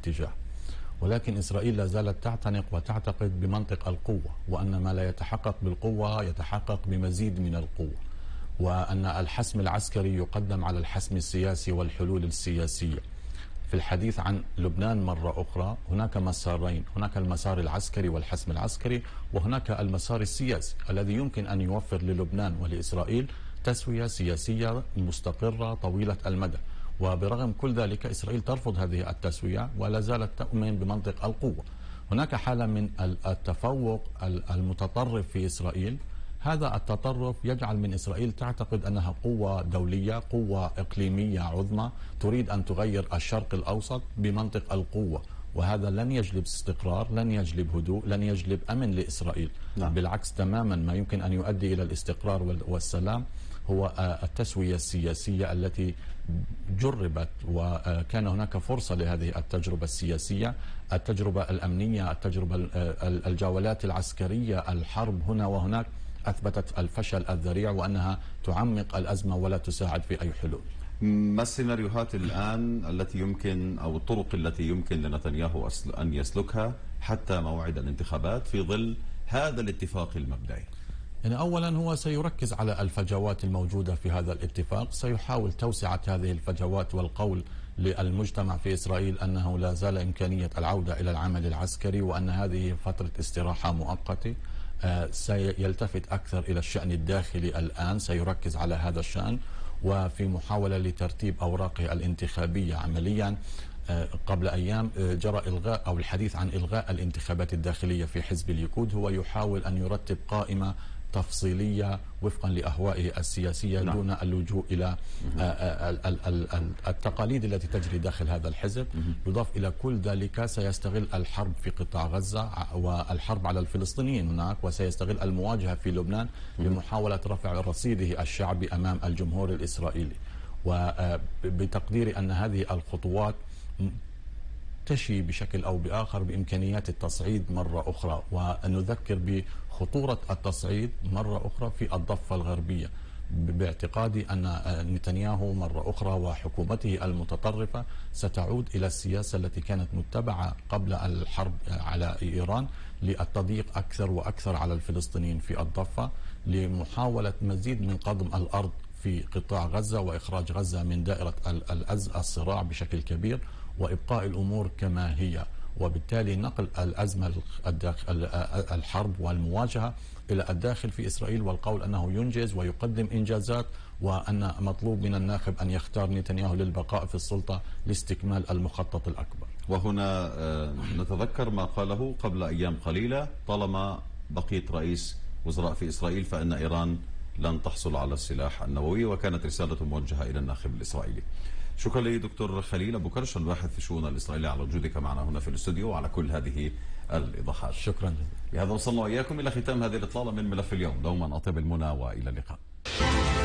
الاتجاه. ولكن إسرائيل لا زالت تعتنق وتعتقد بمنطق القوة، وأن ما لا يتحقق بالقوة يتحقق بمزيد من القوة، وأن الحسم العسكري يقدم على الحسم السياسي والحلول السياسية. في الحديث عن لبنان مرة أخرى هناك مسارين، هناك المسار العسكري والحسم العسكري، وهناك المسار السياسي الذي يمكن أن يوفر للبنان ولإسرائيل تسوية سياسية مستقرة طويلة المدى. وبرغم كل ذلك إسرائيل ترفض هذه التسوية ولا زالت تؤمن بمنطق القوة. هناك حالة من التفوق المتطرف في إسرائيل. هذا التطرف يجعل من إسرائيل تعتقد أنها قوة دولية، قوة إقليمية عظمى تريد أن تغير الشرق الأوسط بمنطق القوة، وهذا لن يجلب استقرار، لن يجلب هدوء، لن يجلب أمن لإسرائيل. نعم. بالعكس تماما، ما يمكن أن يؤدي إلى الاستقرار والسلام هو التسوية السياسية التي جربت، وكان هناك فرصة لهذه التجربة السياسية، التجربة الأمنية، التجربة الجولات العسكرية، الحرب هنا وهناك أثبتت الفشل الذريع وأنها تعمق الأزمة ولا تساعد في أي حلول. ما السيناريوهات الآن التي يمكن أو الطرق التي يمكن لنتنياهو أن يسلكها حتى موعد الانتخابات في ظل هذا الاتفاق المبدئي؟ يعني أولا هو سيركز على الفجوات الموجودة في هذا الاتفاق، سيحاول توسعة هذه الفجوات والقول للمجتمع في إسرائيل أنه لا زال إمكانية العودة إلى العمل العسكري، وأن هذه فترة استراحة مؤقتة. سيلتفت أكثر إلى الشأن الداخلي الآن، سيركز على هذا الشأن، وفي محاولة لترتيب أوراقه الانتخابية عمليا. قبل أيام جرى إلغاء أو الحديث عن إلغاء الانتخابات الداخلية في حزب الليكود. هو يحاول أن يرتب قائمة تفصيلية وفقا لأهوائه السياسية دون اللجوء إلى التقاليد التي تجري داخل هذا الحزب. يضاف إلى كل ذلك سيستغل الحرب في قطاع غزة والحرب على الفلسطينيين هناك، وسيستغل المواجهة في لبنان لمحاولة رفع رصيده الشعبي أمام الجمهور الإسرائيلي. وبتقديري أن هذه الخطوات تشي بشكل أو بآخر بإمكانيات التصعيد مرة أخرى، ونذكر بخطورة التصعيد مرة أخرى في الضفة الغربية، باعتقادي أن نتنياهو مرة أخرى وحكومته المتطرفة ستعود إلى السياسة التي كانت متبعة قبل الحرب على إيران للتضييق أكثر وأكثر على الفلسطينيين في الضفة، لمحاولة مزيد من قضم الأرض في قطاع غزة وإخراج غزة من دائرة الصراع بشكل كبير، وإبقاء الأمور كما هي، وبالتالي نقل الأزمة الحرب والمواجهة إلى الداخل في إسرائيل، والقول أنه ينجز ويقدم إنجازات، وأن مطلوب من الناخب أن يختار نتنياهو للبقاء في السلطة لاستكمال المخطط الأكبر. وهنا نتذكر ما قاله قبل أيام قليلة: طالما بقيت رئيس وزراء في إسرائيل فإن إيران لن تحصل على السلاح النووي، وكانت رسالة موجهة إلى الناخب الإسرائيلي. شكرا لي دكتور خليل أبو كرش، الباحث في الشؤون الإسرائيلية، على وجودك معنا هنا في الاستوديو وعلى كل هذه الإيضاحات. شكرا. بهذا وصلنا وإياكم إلى ختام هذه الإطلالة من ملف اليوم. دوما أطيب المنى وإلى اللقاء.